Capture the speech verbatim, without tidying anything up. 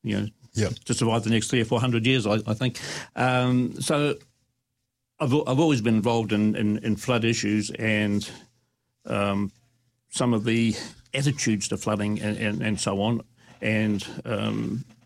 you know, yep. to survive the next three or four hundred years, I, I think. Um, so I've I've always been involved in, in, in flood issues and um, some of the attitudes to flooding and, and, and so on. And um,